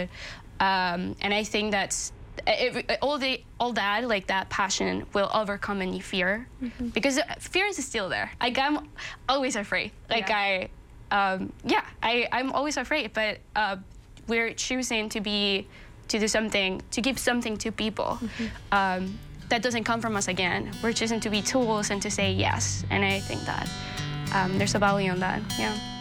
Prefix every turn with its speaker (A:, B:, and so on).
A: it. And I think that's all that, like that passion will overcome any fear, because fear is still there. Like I'm always afraid. Like I'm always afraid, but we're choosing to do something, to give something to people. That doesn't come from us again. We're choosing to be tools and to say yes. And I think that there's a value on that, yeah.